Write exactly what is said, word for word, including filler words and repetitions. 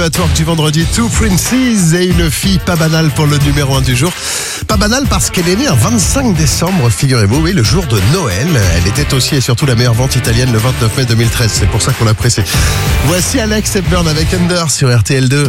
Network du vendredi, Two Princes et une fille pas banale pour le numéro un du jour. Pas banale parce qu'elle est née un vingt-cinq décembre, figurez-vous, oui, le jour de Noël. Elle était aussi et surtout la meilleure vente italienne le vingt-neuf mai deux mille treize, c'est pour ça qu'on l'a pressée. Voici Alex Hepburn avec Under sur R T L deux.